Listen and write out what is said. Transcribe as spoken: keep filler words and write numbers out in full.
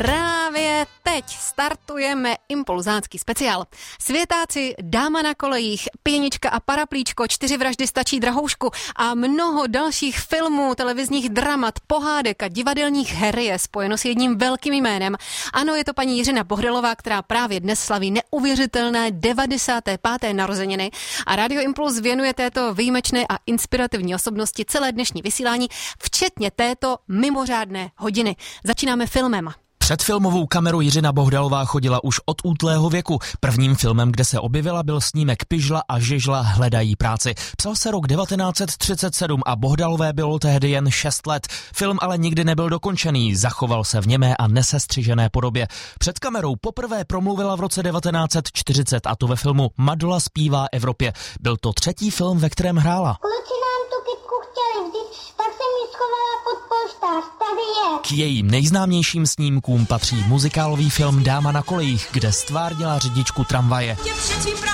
Právě teď startujeme impulzánský speciál. Světáci, Dáma na kolejích, Pěnička a paraplíčko, Čtyři vraždy stačí drahoušku a mnoho dalších filmů, televizních dramat, pohádek a divadelních her je spojeno s jedním velkým jménem. Ano, je to paní Jiřina Bohdalová, která právě dnes slaví neuvěřitelné devadesáté páté narozeniny a Radio Impuls věnuje této výjimečné a inspirativní osobnosti celé dnešní vysílání, včetně této mimořádné hodiny. Začínáme filmem. Před filmovou kameru Jiřina Bohdalová chodila už od útlého věku. Prvním filmem, kde se objevila, byl snímek Pyžla a Žižla hledají práci. Psal se rok devatenáct set třicet sedm a Bohdalové bylo tehdy jen šest let. Film ale nikdy nebyl dokončený, zachoval se v němé a nesestřižené podobě. Před kamerou poprvé promluvila v roce devatenáct set čtyřicet a to ve filmu Madla zpívá Evropě. Byl to třetí film, ve kterém hrála. Kluci nám tu kytku chtěli vzít, tak jsem ji schovala pod polštář, tady je. K jejím nejznámějším snímkům patří muzikálový film Dáma na kolejích, kde stvárnila řidičku tramvaje.